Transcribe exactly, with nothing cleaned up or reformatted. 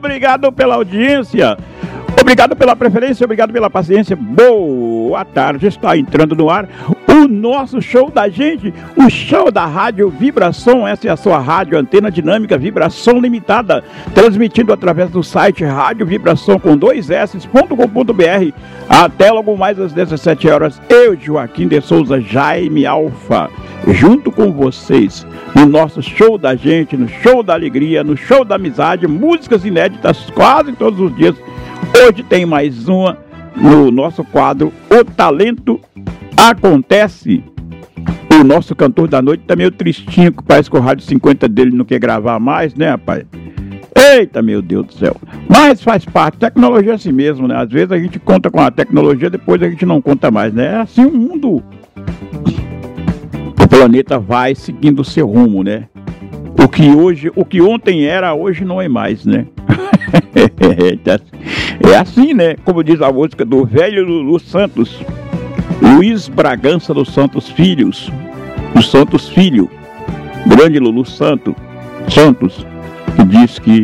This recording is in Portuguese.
Obrigado pela audiência. Obrigado pela preferência, obrigado pela paciência. Boa tarde, está entrando no ar o nosso show da gente, o show da Rádio Vibração. Essa é a sua rádio Antena Dinâmica Vibração Limitada, transmitindo através do site Rádio Vibração com dois s ponto com ponto b r. Até logo mais às dezessete horas, eu, Joaquim de Souza Jaime Alfa, junto com vocês, no nosso show da gente, no show da alegria, no show da amizade, músicas inéditas quase todos os dias. Hoje tem mais uma no nosso quadro O Talento Acontece. O nosso cantor da noite tá meio tristinho, que parece que o rádio cinquenta dele não quer gravar mais, né, rapaz? Eita, meu Deus do céu. Mas faz parte, tecnologia é assim mesmo, né? Às vezes a gente conta com a tecnologia, depois a gente não conta mais, né? É assim o mundo. O planeta vai seguindo o seu rumo, né? O que hoje, o que ontem era, hoje não é mais, né? É assim, né? Como diz a música do velho Lulu Santos, Luiz Bragança dos Santos Filhos, dos Santos Filho, grande Lulu Santo, Santos, que diz que